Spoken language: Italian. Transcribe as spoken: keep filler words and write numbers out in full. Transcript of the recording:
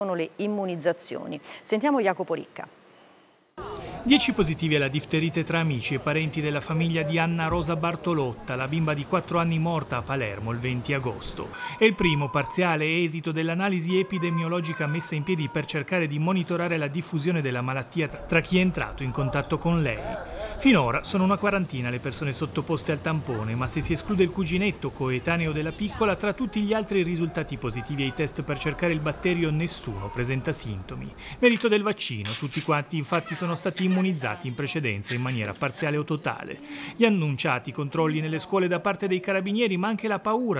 Sono le immunizzazioni. Sentiamo Jacopo Ricca. Dieci positivi alla difterite tra amici e parenti della famiglia di Anna Rosa Bartolotta, la bimba di quattro anni morta a Palermo il venti agosto. È il primo parziale esito dell'analisi epidemiologica messa in piedi per cercare di monitorare la diffusione della malattia tra chi è entrato in contatto con lei. Finora sono una quarantina le persone sottoposte al tampone, ma se si esclude il cuginetto coetaneo della piccola, tra tutti gli altri risultati positivi ai test per cercare il batterio nessuno presenta sintomi. Merito del vaccino, tutti quanti infatti sono stati immunizzati in precedenza in maniera parziale o totale. Gli annunciati controlli nelle scuole da parte dei carabinieri, ma anche la paura